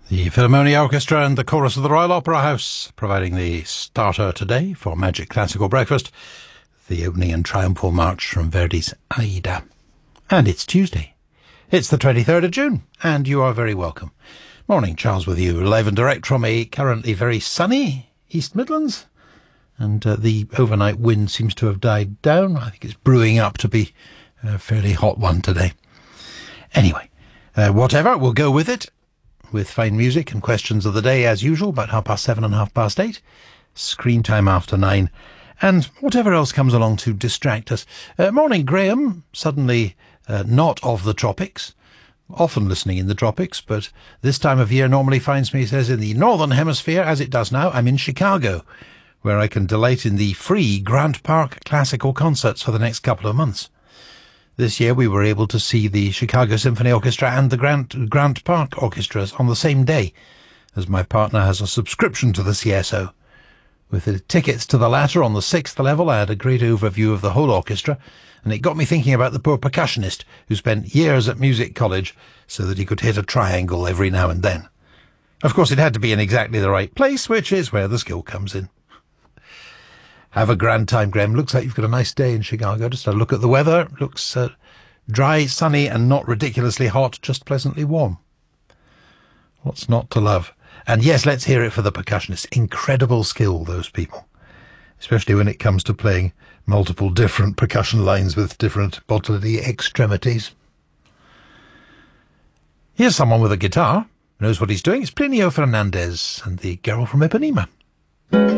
The Philharmonia Orchestra and the chorus of the Royal Opera House providing the starter today for Magic Classical Breakfast, the opening and triumphal march from Verdi's Aida. And it's Tuesday. It's the 23rd of June, and you are very welcome. Morning, Charles with you, live and direct from a currently very sunny East Midlands. And the overnight wind seems to have died down. I think it's brewing up to be a fairly hot one today. Anyway, whatever, we'll go with it. With fine music and questions of the day as usual, about 7:30 and 8:30. Screen time after 9. And whatever else comes along to distract us. Morning, Graham. Suddenly not of the tropics. Often listening in the tropics, but this time of year normally finds me, he says, in the Northern Hemisphere, as it does now. I'm in Chicago, where I can delight in the free Grant Park classical concerts for the next couple of months. This year we were able to see the Chicago Symphony Orchestra and the Grant Park Orchestras on the same day, as my partner has a subscription to the CSO. With the tickets to the latter on the 6th level, I had a great overview of the whole orchestra, and it got me thinking about the poor percussionist who spent years at music college so that he could hit a triangle every now and then. Of course, it had to be in exactly the right place, which is where the skill comes in. Have a grand time, Graham. Looks like you've got a nice day in Chicago. Just a look at the weather. Looks dry, sunny, and not ridiculously hot, just pleasantly warm. What's not to love? And yes, let's hear it for the percussionists. Incredible skill, those people. Especially when it comes to playing multiple different percussion lines with different bodily extremities. Here's someone with a guitar. Knows what he's doing. It's Plinio Fernandez and the Girl from Ipanema.